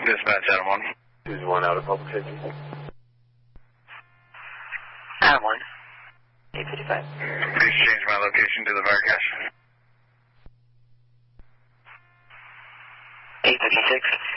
Dispatch, Adam 1. Who's 1 out of public safety? Adam 1. 855. Please change my location to the Firecache. 856.